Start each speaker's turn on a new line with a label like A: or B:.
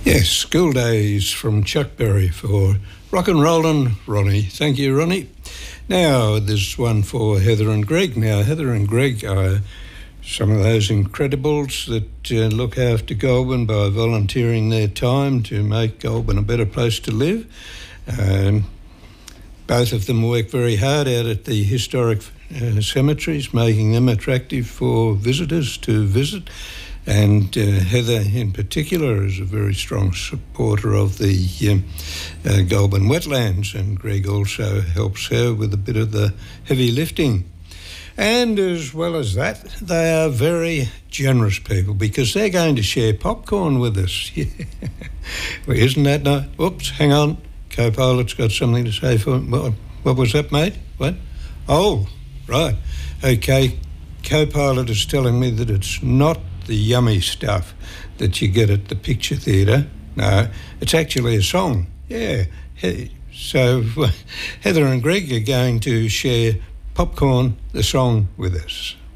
A: Yes, School Days from Chuck Berry for Rock and Rollin' Ronnie. Thank you, Ronnie. Now, there's one for Heather and Greg. Now, Heather and Greg are some of those incredibles that look after Goulburn by volunteering their time to make Goulburn a better place to live. Both of them work very hard out at the historic cemeteries, making them attractive for visitors to visit. And Heather in particular is a very strong supporter of the Goulburn wetlands, and Greg also helps her with a bit of the heavy lifting. And as well as that, they are very generous people because they're going to share popcorn with us. Well, isn't that nice? Whoops, hang on. Co-pilot's got something to say for me. What was that, mate? What? Oh, right. Okay, co-pilot is telling me that it's not the yummy stuff that you get at the picture theatre. No, it's actually a song. Yeah. So Heather and Greg are going to share Popcorn, the song, with us.